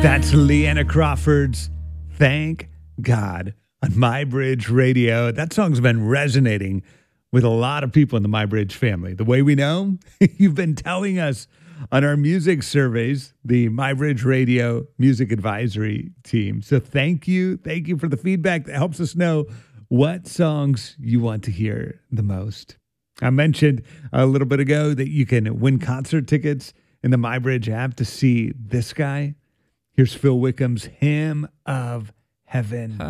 That's Leanna Crawford's Thank God on My Bridge Radio. That song's been resonating with a lot of people in the My Bridge family. The way we know, you've been telling us on our music surveys, the My Bridge Radio Music Advisory Team. So thank you. Thank you for the feedback that helps us know what songs you want to hear the most. I mentioned a little bit ago that you can win concert tickets in the My Bridge app to see this guy. Here's Phil Wickham's Hymn of Heaven.